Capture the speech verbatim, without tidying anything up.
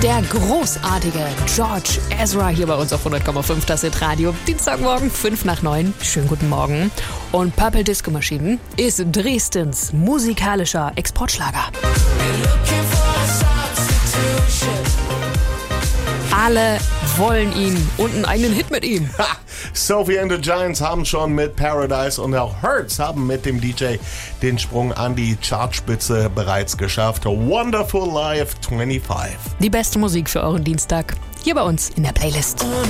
Der großartige George Ezra hier bei uns auf hundert Komma fünf, das ist Radio. Dienstagmorgen, fünf nach neun. Schönen guten Morgen. Und Purple Disco Machine ist Dresdens musikalischer Exportschlager. Alle wollen ihn und einen eigenen Hit mit ihm. Ha! Sophie and the Giants haben schon mit Paradise und auch Hurts haben mit dem D J den Sprung an die Chartspitze bereits geschafft. Wonderful Life fünfundzwanzig. Die beste Musik für euren Dienstag hier bei uns in der Playlist.